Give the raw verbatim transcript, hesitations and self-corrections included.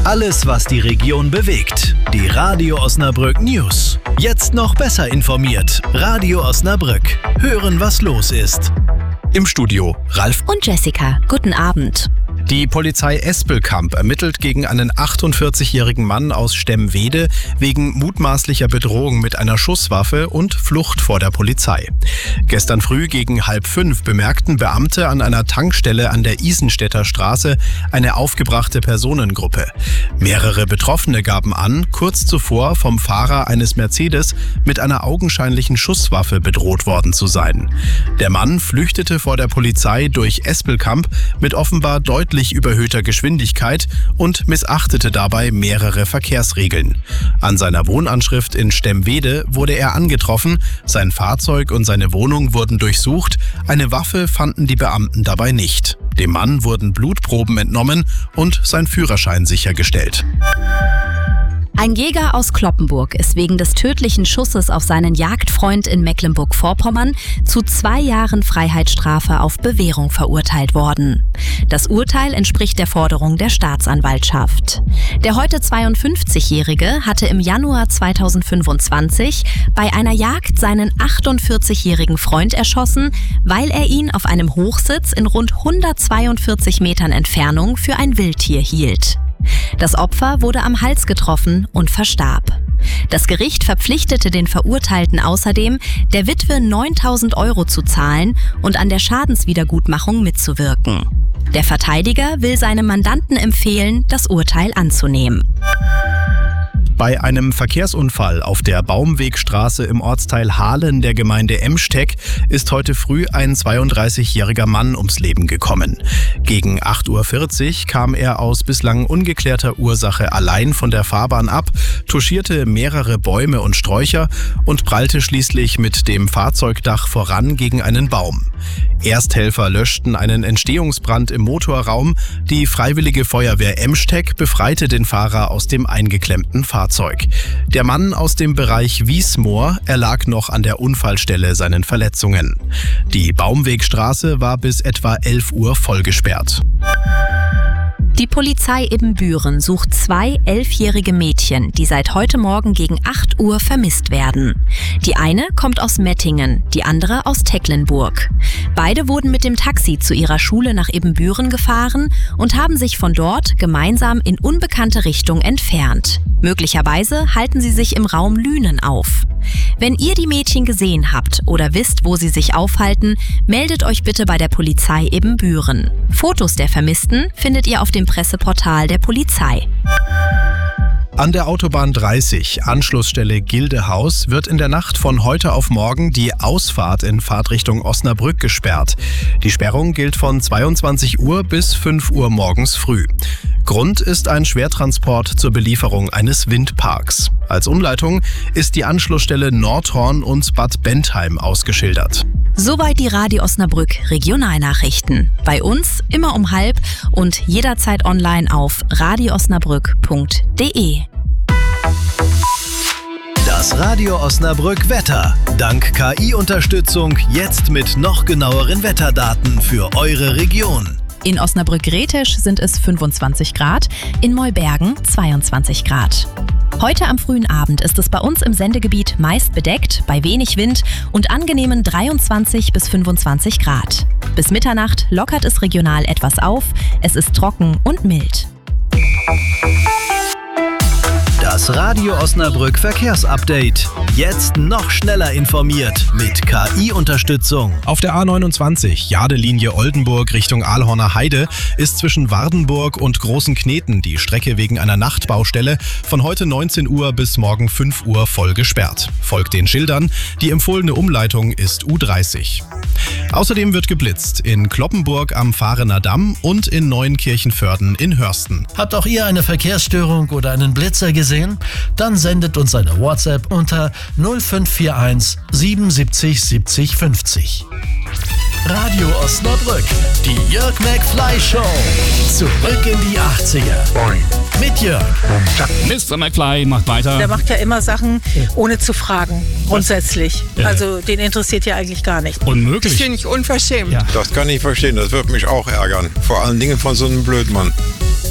Alles, was die Region bewegt. Die Radio Osnabrück News. Jetzt noch besser informiert. Radio Osnabrück. Hören, was los ist. Im Studio Ralf und Jessica. Guten Abend. Die Polizei Espelkamp ermittelt gegen einen achtundvierzigjährigen Mann aus Stemwede wegen mutmaßlicher Bedrohung mit einer Schusswaffe und Flucht vor der Polizei. Gestern früh gegen halb fünf bemerkten Beamte an einer Tankstelle an der Isenstädter Straße eine aufgebrachte Personengruppe. Mehrere Betroffene gaben an, kurz zuvor vom Fahrer eines Mercedes mit einer augenscheinlichen Schusswaffe bedroht worden zu sein. Der Mann flüchtete vor der Polizei durch Espelkamp mit offenbar deutlich überhöhter Geschwindigkeit und missachtete dabei mehrere Verkehrsregeln. An seiner Wohnanschrift in Stemwede wurde er angetroffen, sein Fahrzeug und seine Wohnung wurden durchsucht, eine Waffe fanden die Beamten dabei nicht. Dem Mann wurden Blutproben entnommen und sein Führerschein sichergestellt. Ein Jäger aus Cloppenburg ist wegen des tödlichen Schusses auf seinen Jagdfreund in Mecklenburg-Vorpommern zu zwei Jahren Freiheitsstrafe auf Bewährung verurteilt worden. Das Urteil entspricht der Forderung der Staatsanwaltschaft. Der heute zweiundfünfzigjährige hatte im Januar zweitausendfünfundzwanzig bei einer Jagd seinen achtundvierzigjährigen Freund erschossen, weil er ihn auf einem Hochsitz in rund hundertzweiundvierzig Metern Entfernung für ein Wildtier hielt. Das Opfer wurde am Hals getroffen und verstarb. Das Gericht verpflichtete den Verurteilten außerdem, der Witwe neuntausend Euro zu zahlen und an der Schadenswiedergutmachung mitzuwirken. Der Verteidiger will seinem Mandanten empfehlen, das Urteil anzunehmen. Bei einem Verkehrsunfall auf der Baumwegstraße im Ortsteil Hahlen der Gemeinde Emsteck ist heute früh ein zweiunddreißigjähriger Mann ums Leben gekommen. Gegen acht Uhr vierzig kam er aus bislang ungeklärter Ursache allein von der Fahrbahn ab, touchierte mehrere Bäume und Sträucher und prallte schließlich mit dem Fahrzeugdach voran gegen einen Baum. Ersthelfer löschten einen Entstehungsbrand im Motorraum. Die Freiwillige Feuerwehr Emsteck befreite den Fahrer aus dem eingeklemmten Fahrzeug. Der Mann aus dem Bereich Wiesmoor erlag noch an der Unfallstelle seinen Verletzungen. Die Baumwegstraße war bis etwa elf Uhr vollgesperrt. Die Polizei Ibbenbüren sucht zwei elfjährige Mädchen, die seit heute Morgen gegen acht Uhr vermisst werden. Die eine kommt aus Mettingen, die andere aus Tecklenburg. Beide wurden mit dem Taxi zu ihrer Schule nach Ibbenbüren gefahren und haben sich von dort gemeinsam in unbekannte Richtung entfernt. Möglicherweise halten sie sich im Raum Lünen auf. Wenn ihr die Mädchen gesehen habt oder wisst, wo sie sich aufhalten, meldet euch bitte bei der Polizei Ibbenbüren. Fotos der Vermissten findet ihr auf dem Presseportal der Polizei. An der Autobahn dreißig, Anschlussstelle Gildehaus, wird in der Nacht von heute auf morgen die Ausfahrt in Fahrtrichtung Osnabrück gesperrt. Die Sperrung gilt von zweiundzwanzig Uhr bis fünf Uhr morgens früh. Grund ist ein Schwertransport zur Belieferung eines Windparks. Als Umleitung ist die Anschlussstelle Nordhorn und Bad Bentheim ausgeschildert. Soweit die Radio Osnabrück Regionalnachrichten. Bei uns immer um halb und jederzeit online auf radio osnabrück punkt de. Das Radio Osnabrück Wetter. Dank K I-Unterstützung jetzt mit noch genaueren Wetterdaten für eure Region. In Osnabrück-Rethwisch sind es fünfundzwanzig Grad, in Mollbergen zweiundzwanzig Grad. Heute am frühen Abend ist es bei uns im Sendegebiet meist bedeckt, bei wenig Wind und angenehmen dreiundzwanzig bis fünfundzwanzig Grad. Bis Mitternacht lockert es regional etwas auf, es ist trocken und mild. Das Radio Osnabrück Verkehrsupdate. Jetzt noch schneller informiert mit K I-Unterstützung. Auf der A neunundzwanzig, Jade-Linie Oldenburg Richtung Ahlhorner Heide, ist zwischen Wardenburg und Großen Kneten die Strecke wegen einer Nachtbaustelle von heute neunzehn Uhr bis morgen fünf Uhr voll gesperrt. Folgt den Schildern. Die empfohlene Umleitung ist U dreißig. Außerdem wird geblitzt in Cloppenburg am Fahrener Damm und in Neuenkirchenvörden in Hörsten. Habt auch ihr eine Verkehrsstörung oder einen Blitzer gesehen? Dann sendet uns eine WhatsApp unter null fünf vier eins siebenundsiebzig siebzig fünfzig. Radio Osnabrück, die Jörg McFly Show. Zurück in die achtziger. Mit Jörg. Mister McFly macht weiter. Der macht ja immer Sachen ohne zu fragen, grundsätzlich. Ja. Also den interessiert ja eigentlich gar nicht. Unmöglich. Das finde ich unverschämt. Ja. Das kann ich verstehen, das wird mich auch ärgern. Vor allen Dingen von so einem Blödmann.